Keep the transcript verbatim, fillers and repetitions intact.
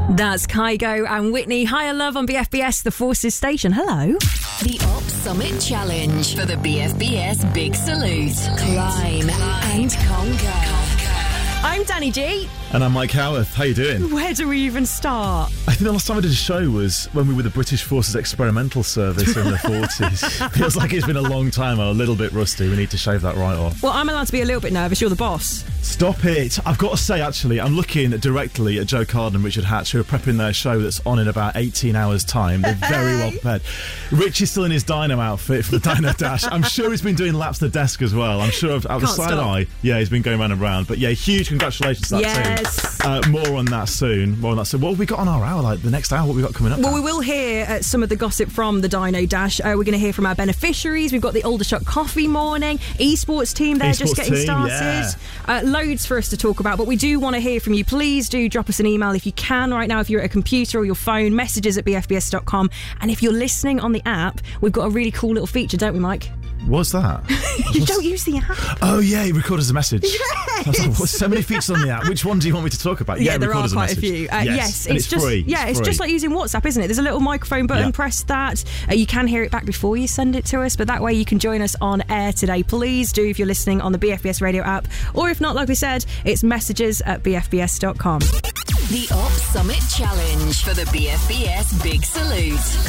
That's Kygo and Whitney. Higher Love on B F B S, the Forces station. Hello. The Op Summit Challenge for the B F B S Big Salute. Climb and conquer. I'm Danny G. And I'm Mike Howarth. How you doing? Where do we even start? I think the last time I did a show was when we were the British Forces Experimental Service in the forties. Feels like it's been a long time. I'm a little bit rusty. We need to shave that right off. Well, I'm allowed to be a little bit nervous. You're the boss. Stop it. I've got to say, actually, I'm looking directly at Joe Carden and Richard Hatch, who are prepping their show that's on in about eighteen hours' time. They're very well prepared. Rich is still in his Dino outfit for the Dino Dash. I'm sure he's been doing laps the desk as well. I'm sure out of the side stop. eye, yeah, he's been going round and round. But yeah, huge congratulations to that Yes. team. Uh, more on that soon. More on that soon. What have we got on our hour? Like the next hour, what have we got coming up? Well, now? we will hear uh, some of the gossip from the Dino Dash. Uh, we're going to hear from our beneficiaries. We've got the Aldershot Coffee Morning, esports team there Esports just getting team, started. yeah. Uh, loads for us to talk about, but we do want to hear from you. Please do drop us an email if you can right now, if you're at a computer or your phone, messages at b f b s dot com. And if you're listening on the app, we've got a really cool little feature, don't we, Mike? What's that? You What's... don't use the app. Oh, yeah, you record as a message. Yes. I was like, what's so many features on the app? Which one do you want me to talk about? Yeah, Yeah, there record are as a quite a message. few. Uh, yes, yes, and it's, it's just free. yeah, it's, free. just like using WhatsApp, isn't it? There's a little microphone button. Yeah. Press that. Uh, you can hear it back before you send it to us, but that way you can join us on air today. Please do if you're listening on the B F B S radio app, or if not, like we said, it's messages at b f b s dot com. The Op Summit Challenge for the B F B S Big Salute.